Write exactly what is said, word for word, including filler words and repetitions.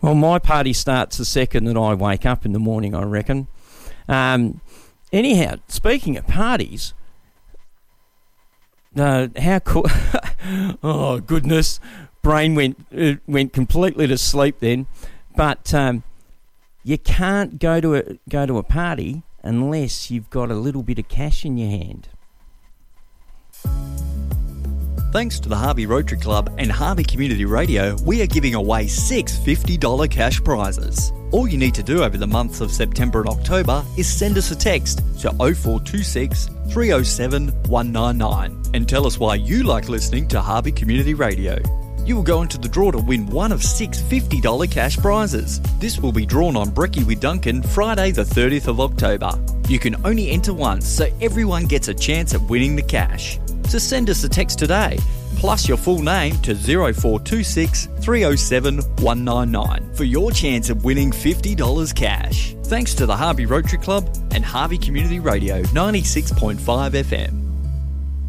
Well, my party starts the second that I wake up in the morning, I reckon. Um, anyhow, speaking of parties, uh, how cool... oh, goodness. Brain went uh, went completely to sleep then. But um, you can't go to a, go to a party unless you've got a little bit of cash in your hand. Thanks to the Harvey Rotary Club and Harvey Community Radio, we are giving away six fifty dollars cash prizes. All you need to do over the months of September and October is send us a text to oh four two six, three oh seven, one nine nine and tell us why you like listening to Harvey Community Radio. You will go into the draw to win one of six fifty dollars cash prizes. This will be drawn on Brekkie with Duncan Friday the thirtieth of October. You can only enter once, so everyone gets a chance at winning the cash. So send us a text today, plus your full name to oh four two six, three oh seven, one nine nine for your chance of winning fifty dollars cash. Thanks to the Harvey Rotary Club and Harvey Community Radio ninety-six point five F M.